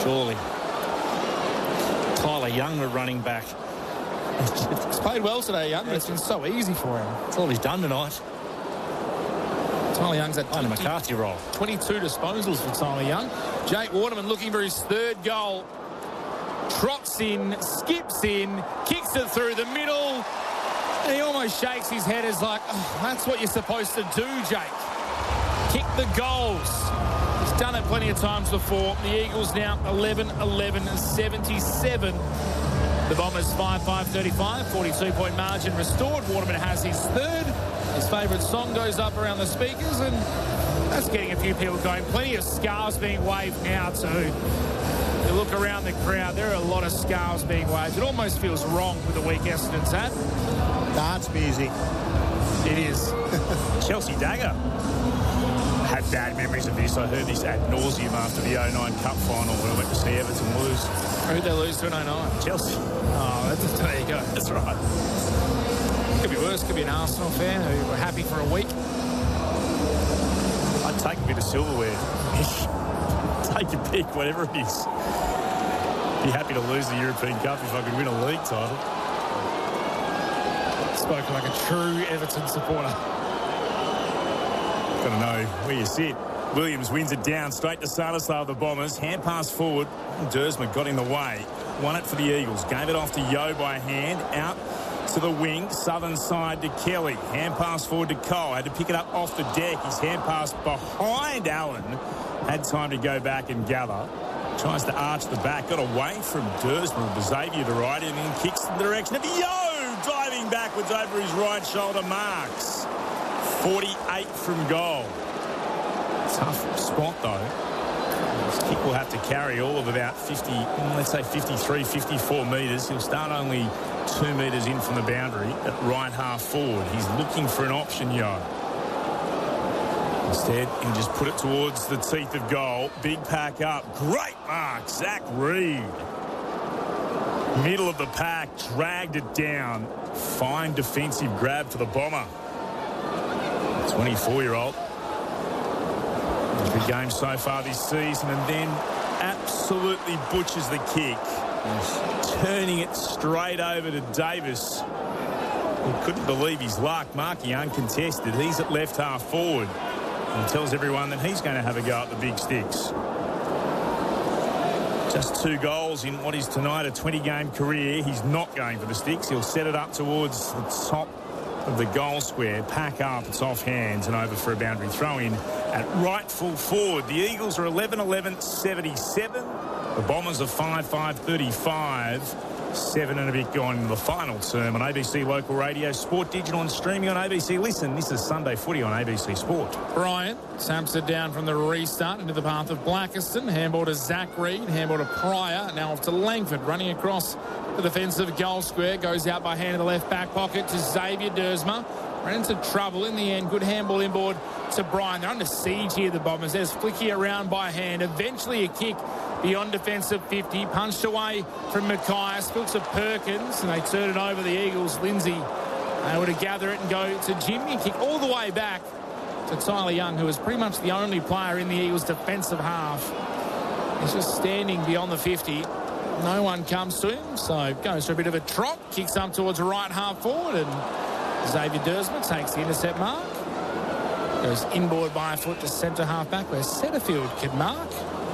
Surely. Tyler Young, a running back. He's played well today, Young, but it's been so easy for him. That's all he's done tonight. Tyler Young's had On a McCarthy roll. 22 disposals for Tyler Young. Jake Waterman looking for his third goal. Trots in, skips in, kicks it through the middle. And he almost shakes his head as like, oh, that's what you're supposed to do, Jake. Kick the goals. He's done it plenty of times before. The Eagles now 11-11-77. The Bombers 5-5-35, 42-point margin restored. Waterman has his third. His favourite song goes up around the speakers, and that's getting a few people going. Plenty of scarves being waved now too. You look around the crowd, there are a lot of scarves being waved. It almost feels wrong with the week Essendon's had. Dance music. It is. Chelsea Dagger had bad memories of this. I heard this ad nauseum after the 09 Cup final when I went to see Everton lose. Who'd they lose to in 09? Chelsea. Oh, there you go. That's right. Could be worse. Could be an Arsenal fan who were happy for a week. I'd take a bit of silverware. Take your pick, whatever it is. Be happy to lose the European Cup if I could win a league title. Spoken like a true Everton supporter. Got to know where you sit. Williams wins it down straight to Salisaw, the Bombers. Hand pass forward. Dersma got in the way. Won it for the Eagles. Gave it off to Yeo by hand. Out to the wing. Southern side to Kelly. Hand pass forward to Cole. Had to pick it up off the deck. His hand pass behind Allen. Had time to go back and gather. Tries to arch the back. Got away from Dersma to Xavier to right and then kicks in the direction of Yeo. Diving backwards over his right shoulder. Marks. 48 from goal. Tough spot though. His kick will have to carry all of about 50, let's say 53, 54 metres. He'll start only 2 metres in from the boundary at right half forward. He's looking for an option, Yeo. Instead, he'll just put it towards the teeth of goal. Big pack up. Great mark, Zach Reed. Middle of the pack, dragged it down. Fine defensive grab for the Bomber. 24-year-old. Good game so far this season, and then absolutely butchers the kick. Turning it straight over to Davis. He couldn't believe his luck. Marking uncontested. He's at left half forward and tells everyone that he's going to have a go at the big sticks. Just 2 goals in what is tonight a 20-game career. He's not going for the sticks. He'll set it up towards the top of the goal square. Pack up. It's off hands and over for a boundary throw in at right full forward. The Eagles are 11-11-77. The Bombers are 5-5-35. 7 and a bit gone in the final term on ABC Local Radio, Sport Digital and streaming on ABC Listen. This is Sunday Footy on ABC Sport. Bryant tamps it down from the restart into the path of Blackiston. Handball to Zach Reed. Handball to Pryor. Now off to Langford. Running across the defensive goal square. Goes out by hand in the left back pocket to Xavier Dersma. Ran into trouble in the end. Good handball inboard to Bryan. They're under siege here, the Bombers. There's Flicky around by hand. Eventually a kick beyond defensive 50. Punched away from Mackay. Spilks of Perkins. And they turn it over the Eagles. Lindsay able to gather it and go to Jimmy. Kick all the way back to Tyler Young, who is pretty much the only player in the Eagles' defensive half. He's just standing beyond the 50. No one comes to him, so goes for a bit of a trot. Kicks up towards right half forward, and Xavier Dersma takes the intercept mark. Goes inboard by a foot to centre half back where Setterfield can mark.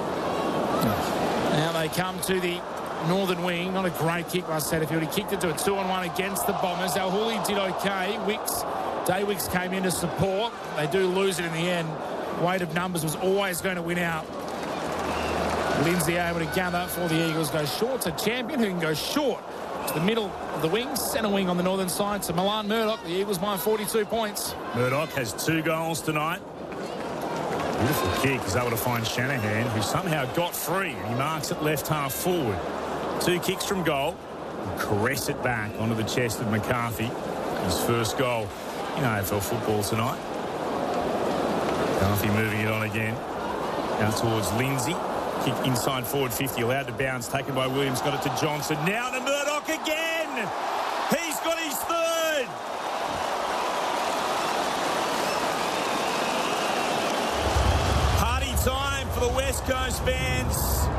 Now they come to the northern wing. Not a great kick by Setterfield. He kicked it to a 2-on-1 against the Bombers. El Houli did okay. Day Wicks came in to support. They do lose it in the end. Weight of numbers was always going to win out. Lindsay able to gather for the Eagles. Goes short to Champion, who can go short to the middle of the wing. Centre wing on the northern side to Milan Murdoch. The Eagles by 42 points. Murdoch has 2 goals tonight. Beautiful kick. He's able to find Shanahan, who somehow got free. And he marks it left half forward. 2 kicks from goal. And caress it back onto the chest of McCarthy. His first goal in AFL football tonight. McCarthy moving it on again. Now towards Lindsay. Kick inside forward 50, allowed to bounce, taken by Williams, got it to Johnson. Now to Murdoch again. He's got his third. Party time for the West Coast fans.